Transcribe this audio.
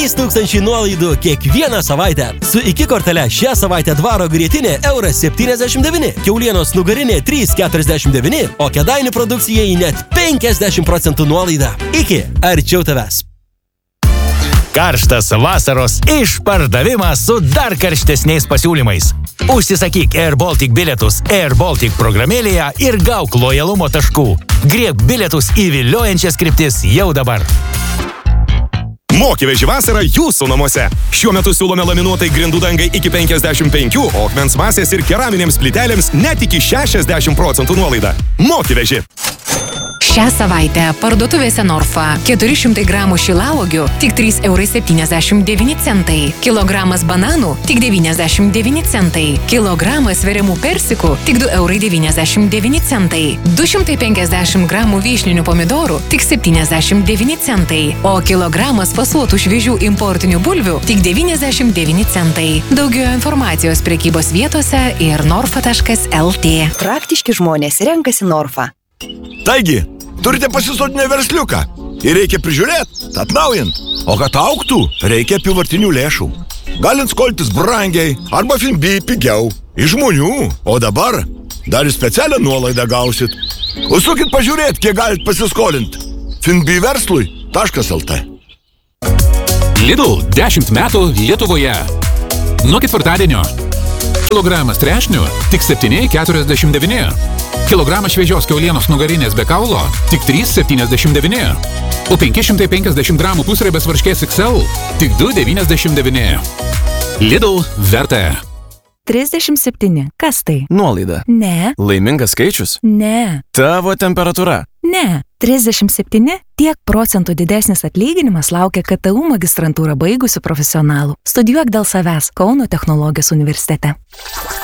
3000 nuolaidų kiekvieną savaitę. Su iki kortele šią savaitę dvaro grietinė €79, kiaulienos nugarinė 3,49, o Kėdainių produkcijai net 50% nuolaida. Iki, arčiau tavęs. Karštas vasaros išpardavimas su dar karštesniais pasiūlymais. Užsisakyk Air Baltic bilietus Air Baltic programėlėje ir gauk lojalumo taškų. Griebk bilietus į viliojančias kryptis jau dabar. Moki veži vasarą jūsų namuose. Šiuo metu siūlome laminuotai grindų dangai iki 55, o akmens masės ir keraminėms plytelėms net iki 60% nuolaida. Moki veži. Šią savaitę parduotuvėse Norfa 400 gramų šilauogių tik €3,79, kilogramas bananų tik 99 centai, kilogramas sveriamų persikų tik €2,99, 250 gramų vyšninių pomidorų tik 79 centai, o kilogramas fasuotų šviežių importinių bulvių tik 99 centai. Daugiau informacijos prekybos vietose ir norfa.lt. Praktiški žmonės renkasi Norfa. Taigi, turite pasisodinę versliuką ir reikia prižiūrėti, atnaujint. O kad augtų, reikia apyvartinių lėšų. Galint skoltis brangiai arba Finbi pigiau. Iš žmonių. O dabar dar ir specialią nuolaidą gausit. Užsukit pažiūrėti, kiek galit pasiskolinti. finbiverslui.lt. Lidl 10 metų Lietuvoje. Nuo ketvirtadienio. Kilogramas trešnių tik 7,49. Kilogramas šviežios kiaulienos nugarinės be kaulo tik 3,79. O 550 gramų pusriebės varškės XL tik 2,99. Lidl verta. 37. Kas tai? Nuolaida. Ne. Laimingas skaičius? Ne. Tavo temperatūra? Ne. 37 tiek procentų didesnis atlyginimas laukia KTU magistrantūrą baigusių profesionalų. Studijuok dėl savęs Kauno technologijos universitete.